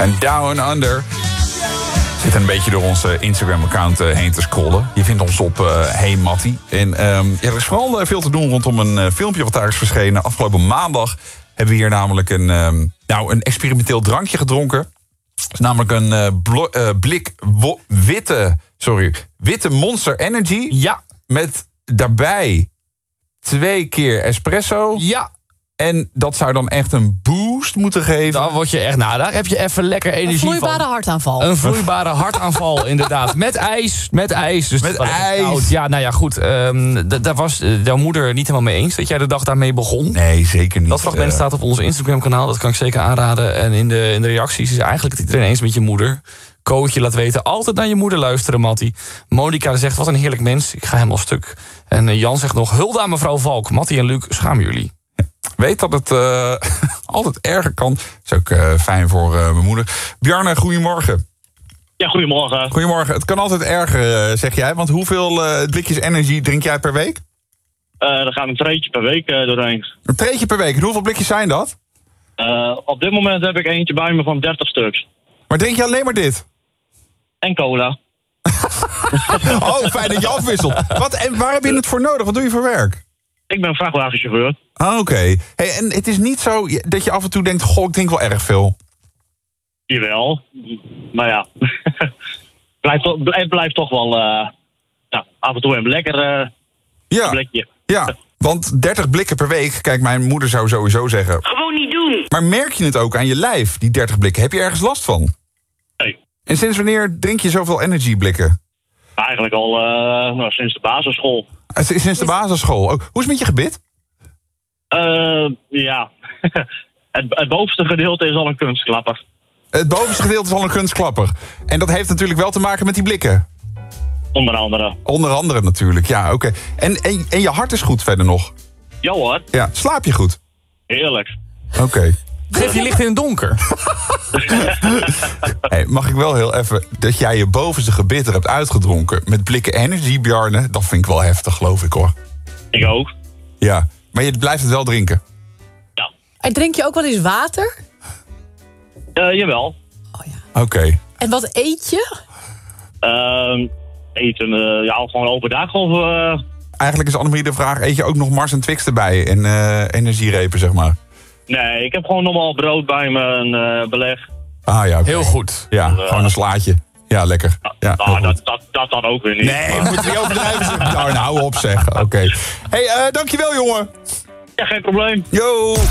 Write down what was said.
En Down Under zit een beetje door onze Instagram-account heen te scrollen. Je vindt ons op Hey Mattie. En er is vooral veel te doen rondom een filmpje wat daar is verschenen. Afgelopen maandag hebben we hier namelijk een experimenteel drankje gedronken. Het is namelijk een blik witte Monster Energy. Ja. Met daarbij 2 keer espresso. Ja. En dat zou dan echt een boost moeten geven. Dan word je echt, daar heb je even lekker energie van. Een vloeibare hartaanval. Een vloeibare hartaanval, inderdaad. Met ijs. Dus met ijs. Koud. Ja, nou ja, goed. Daar was jouw moeder niet helemaal mee eens dat jij de dag daarmee begon. Nee, zeker niet. Dat fragment staat op ons Instagram-kanaal. Dat kan ik zeker aanraden. En in de reacties is eigenlijk het iedereen eens met je moeder. Kootje laat weten, altijd naar je moeder luisteren, Mattie. Monica zegt, wat een heerlijk mens. Ik ga helemaal stuk. En Jan zegt nog, hulde aan mevrouw Valk. Mattie en Luc, schamen jullie. Weet dat het altijd erger kan. Dat is ook fijn voor mijn moeder. Bjarne, goedemorgen. Ja, goedemorgen. Goedemorgen. Het kan altijd erger, zeg jij. Want hoeveel blikjes energy drink jij per week? Er gaat een treetje per week doorheen. Een treetje per week. En hoeveel blikjes zijn dat? Op dit moment heb ik eentje bij me van 30 stuks. Maar drink je alleen maar dit? En cola. Oh, fijn dat je afwisselt. En waar heb je het voor nodig? Wat doe je voor werk? Ik ben vrachtwagenchauffeur. Oké. Hey, en het is niet zo dat je af en toe denkt, goh, ik drink wel erg veel. Jawel. Maar ja. Het blijft toch wel af en toe een lekker blikje. Ja, want 30 blikken per week, kijk, mijn moeder zou sowieso zeggen. Gewoon niet doen. Maar merk je het ook aan je lijf, die 30 blikken? Heb je ergens last van? Nee. En sinds wanneer drink je zoveel energyblikken? Eigenlijk al sinds de basisschool. Sinds de basisschool. Hoe is het met je gebit? Ja. Het bovenste gedeelte is al een kunstklapper. Het bovenste gedeelte is al een kunstklapper. En dat heeft natuurlijk wel te maken met die blikken. Onder andere. Onder andere natuurlijk, ja, oké. En je hart is goed verder nog? Ja hoor. Ja, slaap je goed? Heerlijk. Oké. Geef je licht in het donker. Hey, mag ik wel heel even dat jij je bovenste gebit er hebt uitgedronken met blikken energy, Bjarne? Dat vind ik wel heftig, geloof ik, hoor. Ik ook. Ja, maar je blijft het wel drinken? Ja. En drink je ook wel eens water? Jawel. Oh ja. Oké. En wat eet je? Eten, gewoon overdag of... Eigenlijk is Annemarie de vraag, eet je ook nog Mars en Twix erbij en energierepen, zeg maar? Nee, ik heb gewoon normaal brood bij me en beleg. Ah ja, okay. Heel goed. Ja, gewoon een slaatje. Ja, lekker. Ja, dat dan ook weer niet. Nee, moet je niet overdrijven. Nou, hou op zeg. Oké. Hey, dankjewel jongen. Ja, geen probleem. Yo.